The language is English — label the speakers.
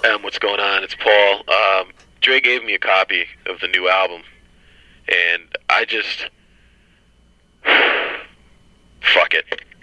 Speaker 1: What's going on? It's Paul. Dre gave me a copy of the new album, and I just fuck it.